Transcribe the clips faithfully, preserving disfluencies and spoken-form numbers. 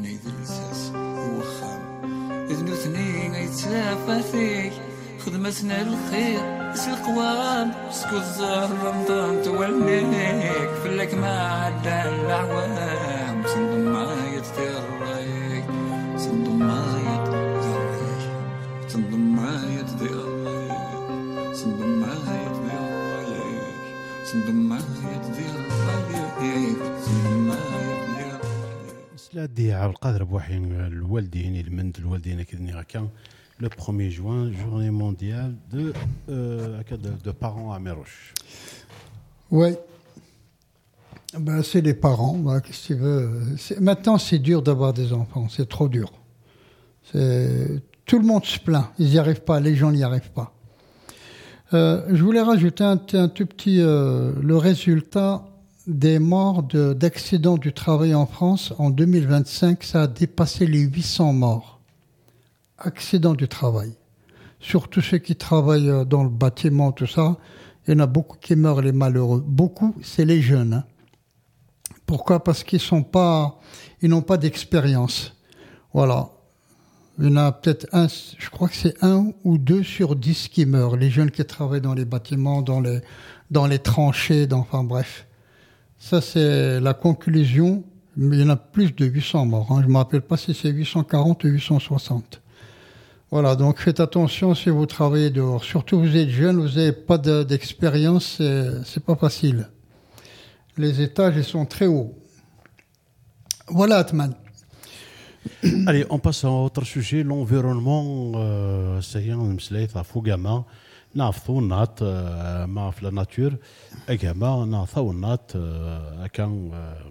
بني ذلساس وخام إذن اثنين يتلافى خدمتنا الخير اس القوام سكوت الزهر رمضان توليك فلك ما عدا الأعوام صندوق ما يتدير رايك صندوق ما يتدير رايك صندوق ما يتدير رايك صندوق ما يتدير رايك صندوق ما يتدير رايك صندوق ما يتدير سلا دي على القادر بوحين الوالدين المند الوالدين كذني هكا le premier juin, journée mondiale de, euh, de, de parents à Méroche. Oui. Ben, c'est les parents. Ben, qu'est-ce que tu veux. C'est, maintenant, c'est dur d'avoir des enfants. C'est trop dur. C'est, tout le monde se plaint. Ils n'y arrivent pas. Les gens n'y arrivent pas. Euh, je voulais rajouter un, un tout petit... Euh, le résultat des morts de, d'accidents du travail en France en deux mille vingt-cinq, ça a dépassé les huit cents morts. Accidents du travail. Surtout ceux qui travaillent dans le bâtiment, tout ça, il y en a beaucoup qui meurent, les malheureux. Beaucoup, c'est les jeunes. Hein. Pourquoi ? Parce qu'ils sont pas, ils n'ont pas d'expérience. Voilà. Il y en a peut-être un, je crois que c'est un ou deux sur dix qui meurent. Les jeunes qui travaillent dans les bâtiments, dans les, dans les tranchées, dans, enfin bref. Ça, c'est la conclusion. Mais il y en a plus de huit cents morts. Hein. Je ne me rappelle pas si c'est huit cent quarante ou huit cent soixante. Voilà, donc faites attention si vous travaillez dehors. Surtout vous êtes jeune, vous n'avez pas de, d'expérience, c'est, c'est pas facile. Les étages, ils sont très hauts. Voilà, Atman. Allez, on passe à un autre sujet, l'environnement. C'est un مسلي فوقما نافثو نات ما في la nature. أجمع نافثو نات كان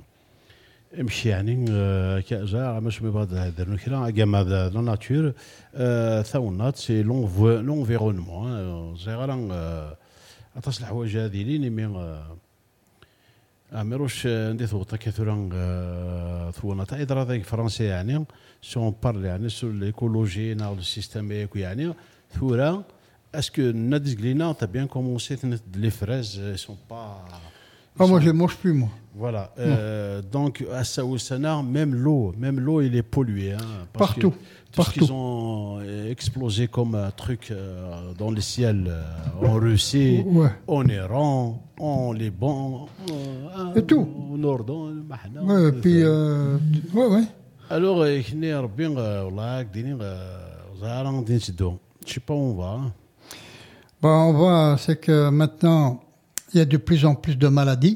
مش يعني كأجا مش مبادئ هذا الكلام أجمع ذا la nature. ثونات سي l'environnement. زغران أتصل حوايج هذه لين مين أميروش ندي ثوطة كثيرا ثونات إذا ذاك فرنسي يعني سون بارل يعني sur l'écologie dans le système éco يعني ثورة est-ce que Nadis Glina t'as bien commencé les fraises elles sont pas ah moi je les mange plus moi voilà euh, donc à Saoussana même l'eau même l'eau il est polluée hein, parce partout que tout partout. ce qu'ils ont explosé comme un truc euh, dans le ciel euh, en Russie ouais. en Iran en Liban euh, et tout en Ordon ouais et puis euh, ouais ouais alors إحنا ربي والله ديني زاران دين سدو je sais pas où on va ben on voit c'est que maintenant il y a de plus en plus de maladies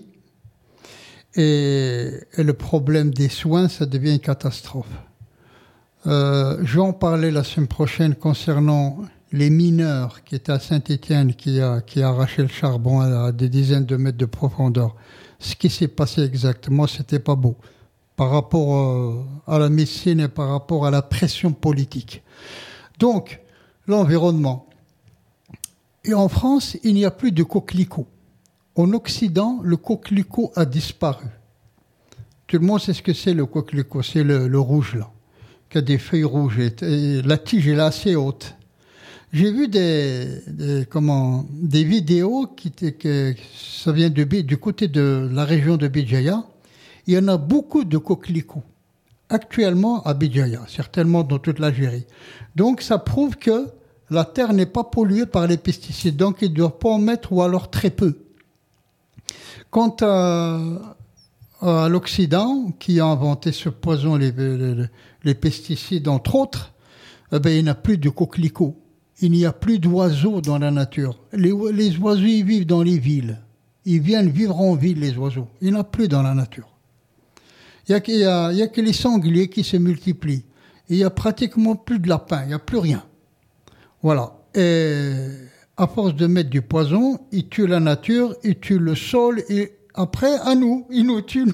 et, et le problème des soins ça devient une catastrophe. Euh, je vais en parler la semaine prochaine concernant les mineurs qui étaient à Saint-Étienne, qui a, qui a arraché le charbon à des dizaines de mètres de profondeur. Ce qui s'est passé exactement, c'était pas beau. Par rapport euh, à la médecine et par rapport à la pression politique. Donc, l'environnement. Et en France, il n'y a plus de coquelicots. En Occident, le coquelicot a disparu. Tout le monde sait ce que c'est le coquelicot, c'est le, le rouge là. Qui a des feuilles rouges et, et la tige est assez haute. J'ai vu des, des comment des vidéos qui que ça vient de du côté de la région de Béjaïa. Il y en a beaucoup de coquelicots actuellement à Béjaïa, certainement dans toute l'Algérie. Donc ça prouve que la terre n'est pas polluée par les pesticides, donc ils ne doivent pas en mettre ou alors très peu. Quant à à l'Occident, qui a inventé ce poison, les, les, les pesticides, entre autres, eh ben, il n'y a plus de coquelicots. Il n'y a plus d'oiseaux dans la nature. Les, les oiseaux, ils vivent dans les villes. Ils viennent vivre en ville, les oiseaux. Il n'y en a plus dans la nature. Il n'y a, il y a, il y a que les sangliers qui se multiplient. Il n'y a pratiquement plus de lapins. Il n'y a plus rien. Voilà. Et à force de mettre du poison, ils tuent la nature, ils tuent le sol et après, à nous, ils nous tuent.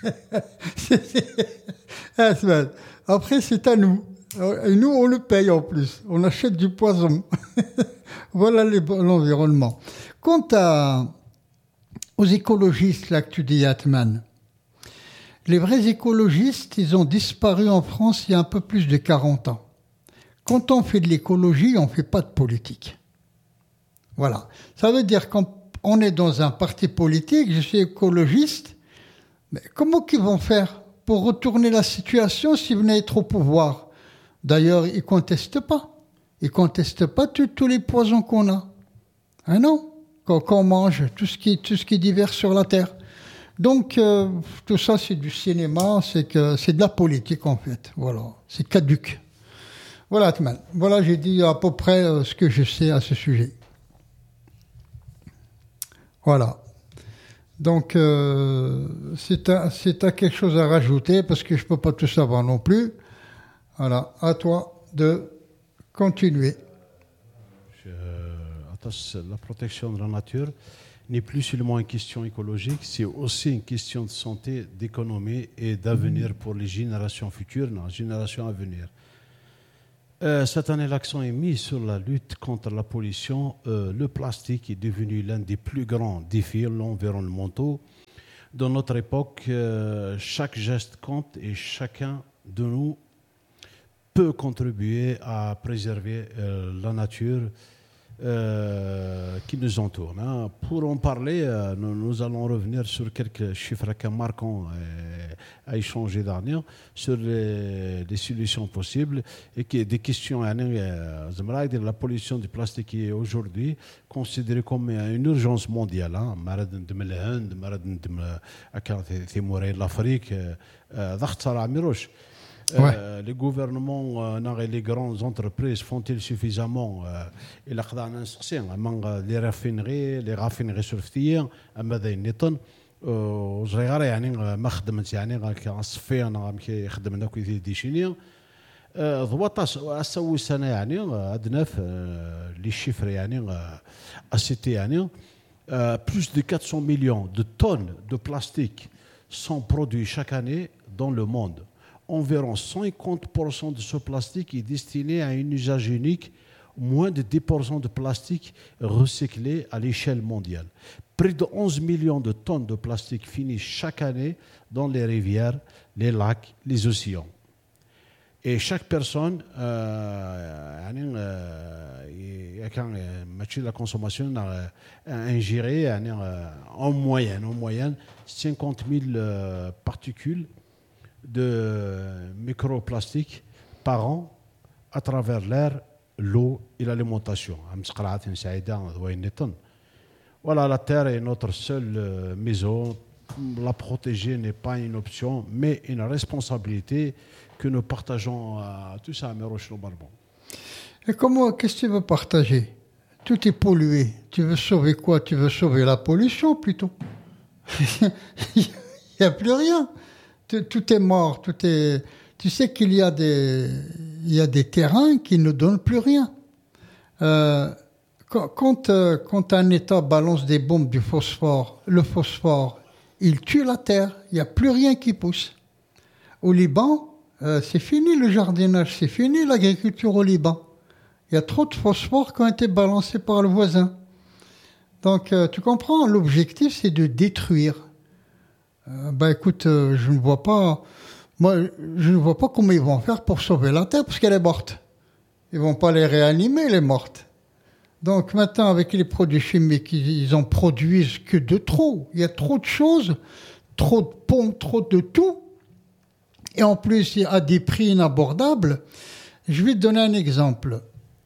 Après, c'est à nous. Et nous, on le paye en plus. On achète du poison. Voilà les, l'environnement. Quant à, aux écologistes, là, que tu dis, Atman, les vrais écologistes, ils ont disparu en France il y a un peu plus de quarante ans. Quand on fait de l'écologie, on ne fait pas de politique. Voilà. Ça veut dire qu'on on est dans un parti politique, je suis écologiste, mais comment qu'ils vont faire pour retourner la situation si vous n'êtes au pouvoir. D'ailleurs, ils ne contestent pas. Ils ne contestent pas tous, tous les poisons qu'on a. Hein non, qu'on, qu'on mange, tout ce qui, tout ce qui est divers sur la terre. Donc, euh, tout ça, c'est du cinéma, c'est, que, c'est de la politique, en fait. Voilà, c'est caduc. Voilà, Atman. Voilà, j'ai dit à peu près euh, ce que je sais à ce sujet. Voilà. Donc, euh, si tu as si quelque chose à rajouter, parce que je ne peux pas tout savoir non plus, voilà, à toi de continuer. Je, attends, la protection de la nature n'est plus seulement une question écologique, c'est aussi une question de santé, d'économie et d'avenir pour les générations futures, non, générations à venir. Euh, cette année, l'accent est mis sur la lutte contre la pollution. Euh, le plastique est devenu l'un des plus grands défis environnementaux. Dans notre époque, euh, chaque geste compte et chacun de nous peut contribuer à préserver euh, la nature euh, qui nous entoure. Hein. Pour en parler, euh, nous, nous allons revenir sur quelques chiffres marquants euh, à échanger dernière sur les, les solutions possibles et qui, des questions. Euh, la pollution du plastique est aujourd'hui considérée comme une urgence mondiale. Hein. L'Afrique, Ouais. Euh, les gouvernements euh, et les grandes entreprises font-ils suffisamment euh, les raffineries les raffineries سلفتية ماذا ينطن وصغيرة يعني ما خدمت يعني كنصفي أنا كيخدم هنا كي ديشينيا ضواطاس أسوي سنة يعني عندنا في لي شيفر يعني أسيتي يعني plus de quatre cents millions de tonnes de plastique sont produits chaque année dans le monde. Environ cinquante pour cent de ce plastique est destiné à un usage unique, moins de dix pour cent de plastique recyclé à l'échelle mondiale. Près de onze millions de tonnes de plastique finissent chaque année dans les rivières, les lacs, les océans. Et chaque personne, euh, euh, quand la consommation a ingéré euh, en moyenne, en moyenne cinquante mille euh, particules de microplastiques par an à travers l'air, l'eau et l'alimentation. Voilà, la terre est notre seule maison. La protéger n'est pas une option, mais une responsabilité que nous partageons à tous à Meroche le Barbon. Et comment, qu'est-ce que tu veux partager? Tout est pollué. Tu veux sauver quoi? Tu veux sauver la pollution plutôt. Il n'y a plus rien. Tout, tout est mort. Tout est... Tu sais qu'il y a des, il y a des terrains qui ne donnent plus rien. Euh, quand, quand, euh, quand un État balance des bombes du phosphore, le phosphore, il tue la terre. Il n'y a plus rien qui pousse. Au Liban, euh, c'est fini le jardinage, c'est fini l'agriculture au Liban. Il y a trop de phosphore qui ont été balancés par le voisin. Donc, euh, tu comprends, l'objectif, c'est de détruire. Euh, ben écoute, euh, je ne vois pas... Moi, je ne vois pas comment ils vont faire pour sauver la terre, parce qu'elle est morte. Ils vont pas les réanimer, elle est morte. Donc maintenant, avec les produits chimiques, ils, ils en produisent que de trop. Il y a trop de choses, trop de pompes, trop de tout. Et en plus, à des prix inabordables. Je vais te donner un exemple.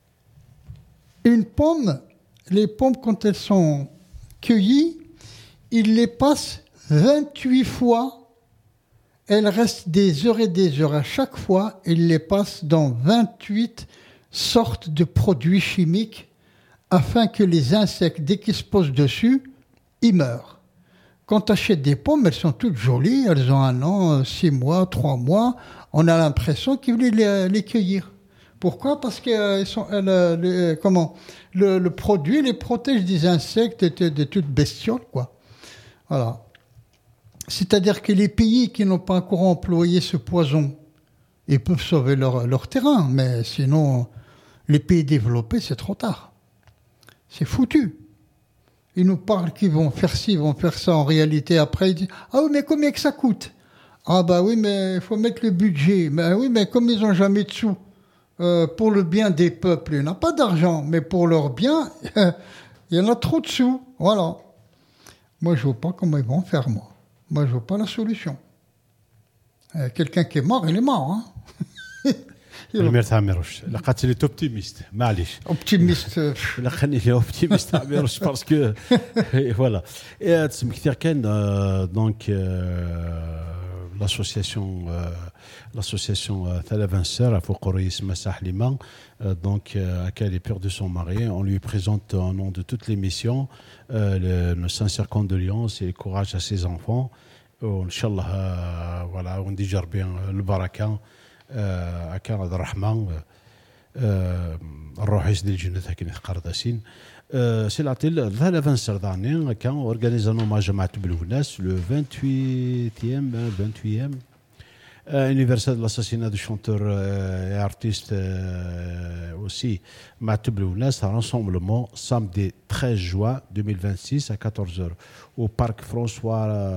Une pomme, les pommes, quand elles sont cueillies, ils les passent vingt-huit fois. Elles restent des heures et des heures à chaque fois. Ils les passent dans vingt-huit sortes de produits chimiques afin que les insectes, dès qu'ils se posent dessus, ils meurent. Quand tu achètes des pommes, elles sont toutes jolies. Elles ont un an, six mois, trois mois. On a l'impression qu'ils voulaient les, les cueillir. Pourquoi? Parce que euh, sont, euh, le, comment le, le produit les protège des insectes et de, de toutes bestioles, quoi. Voilà. C'est-à-dire que les pays qui n'ont pas encore employé ce poison, ils peuvent sauver leur, leur terrain, mais sinon, les pays développés, c'est trop tard. C'est foutu. Ils nous parlent qu'ils vont faire ci, ils vont faire ça. En réalité, après, ils disent « Ah oui, mais combien que ça coûte ?»« Ah bah oui, mais il faut mettre le budget. »« Mais oui, mais comme ils n'ont jamais de sous, euh, pour le bien des peuples, il n'y en a pas d'argent, mais pour leur bien, il y en a trop de sous. » Voilà. Moi, je ne vois pas comment ils vont faire, moi. Moi, je ne vois pas la solution. Euh, quelqu'un qui est mort, il est mort. Hein. المير تاميروش لقات لي اوبتيميست معليش Optimiste. euh, لا خليني لي اوبتيميست تاميروش باسكو فوالا تسمى كثير كان دونك l'association euh, l'association euh, Thalavenseur à Foukouri Smassa Halima euh, donc euh, à laquelle est perdu son mari, on lui présente au nom de toute l'émission euh, le, nos sincères condoléances et le courage à ses enfants. Oh, Inch'Allah euh, voilà on dit bien le baraka أكان هذا الرحمن الروح يسدي الجنة هكين قرداسين سلعتي ذا فانسر داني كان اورغانيزانو مع جماعة بلوناس لو vingt-huitième vingt-huitième anniversaire de l'assassinat du chanteur et artiste aussi Matou Blounas, un rassemblement samedi treize juin deux mille vingt-six à quatorze heures au parc François